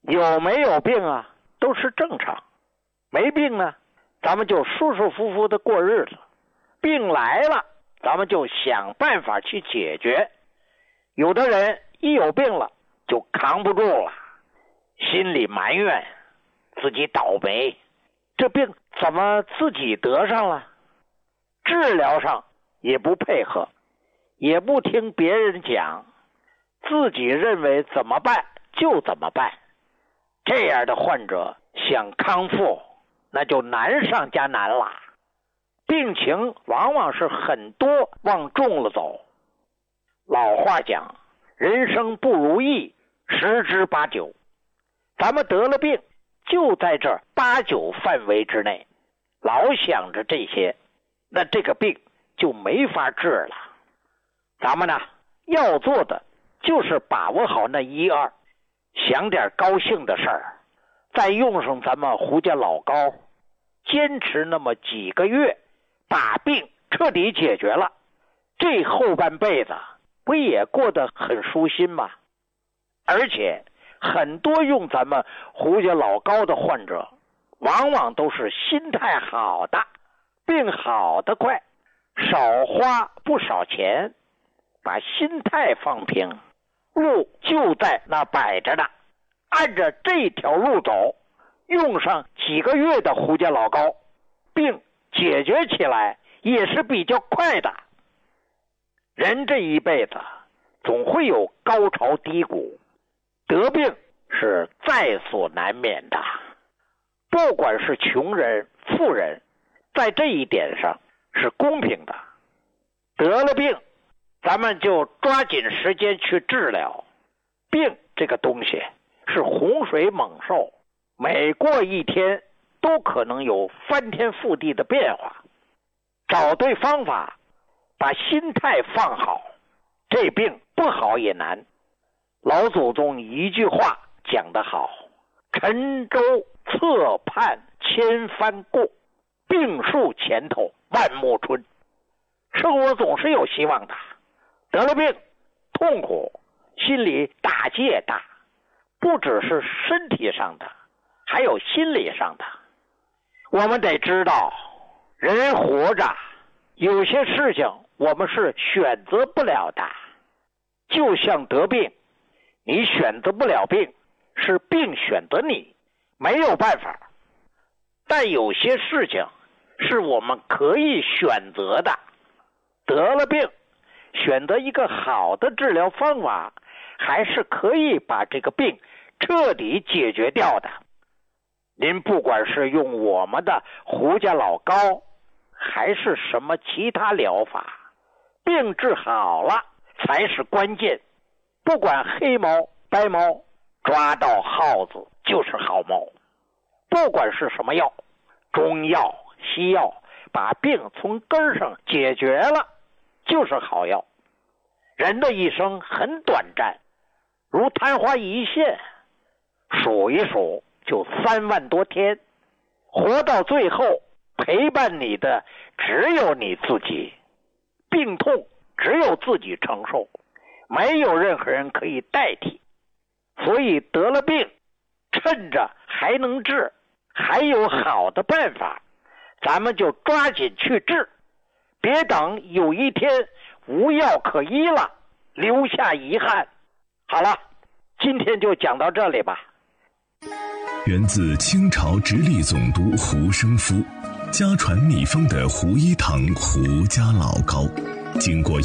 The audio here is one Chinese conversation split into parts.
有没有病啊都是正常，没病呢咱们就舒舒服服的过日子，病来了咱们就想办法去解决。有的人一有病了就扛不住了，心里埋怨自己倒霉，这病怎么自己得上了？治疗上也不配合，也不听别人讲，自己认为怎么办就怎么办。这样的患者想康复那就难上加难了，病情往往是很多往重了走。老话讲，人生不如意十之八九，咱们得了病就在这8、9范围之内，老想着这些，那这个病就没法治了。咱们呢要做的就是把握好那1、2，想点高兴的事儿，再用上咱们胡家老膏，坚持那么几个月，把病彻底解决了，这后半辈子不也过得很舒心吗？而且很多用咱们胡家老膏的患者，往往都是心态好的，病好得快，少花不少钱，把心态放平，路就在那摆着呢，按着这条路走，用上几个月的胡家老膏，病解决起来也是比较快的。人这一辈子总会有高潮低谷，得病是在所难免的。不管是穷人富人，在这一点上是公平的。得了病咱们就抓紧时间去治疗，病这个东西是洪水猛兽，每过一天都可能有翻天覆地的变化。找对方法，把心态放好，这病不好也难。老祖宗一句话讲得好，沉舟侧畔千帆过，病树前头万木春。生活总是有希望的，得了病痛苦，心里打击也大，不只是身体上的，还有心理上的。我们得知道，人活着有些事情我们是选择不了的，就像得病，你选择不了病，是病选择你，没有办法。但有些事情是我们可以选择的，得了病，选择一个好的治疗方法，还是可以把这个病彻底解决掉的。您不管是用我们的胡家老膏，还是什么其他疗法，病治好了才是关键。不管黑猫白猫，抓到耗子就是好猫。不管是什么药，中药西药，把病从根上解决了就是好药。人的一生很短暂，如昙花一现，数一数就3万多天，活到最后陪伴你的只有你自己，病痛只有自己承受，没有任何人可以代替。所以得了病，趁着还能治，还有好的办法，咱们就抓紧去治，别等有一天无药可医了，留下遗憾。好了，今天就讲到这里吧。 源自清朝直隶总督胡生夫，家传秘方的胡一堂胡家老膏，经过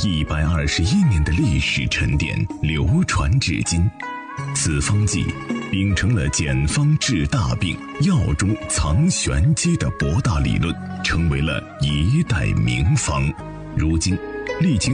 121年的历史沉淀，流传至今。此方剂秉承了简方治大病，药中藏玄机的博大理论，成为了一代名方。如今历经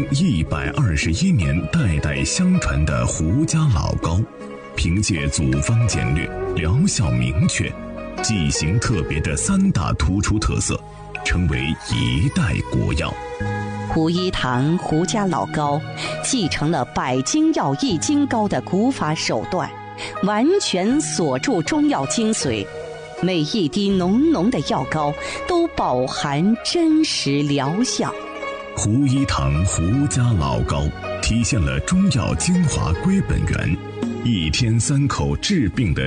121年代代相传的胡家老膏，凭借组方简略，疗效明确，剂型特别的3大突出特色，成为一代国药。 胡一堂胡家老膏继承了百金药易筋膏的古法手段，完全锁住中药精髓，每一滴浓浓的药膏都饱含真实疗效。 胡一堂胡家老膏体现了中药精华归本源，1天3口治病的